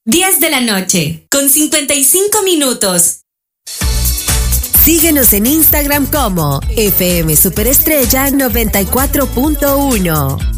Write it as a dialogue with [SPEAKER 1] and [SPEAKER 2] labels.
[SPEAKER 1] 10 de la noche, con 55 minutos.
[SPEAKER 2] Síguenos en Instagram como FM Superestrella 94.1.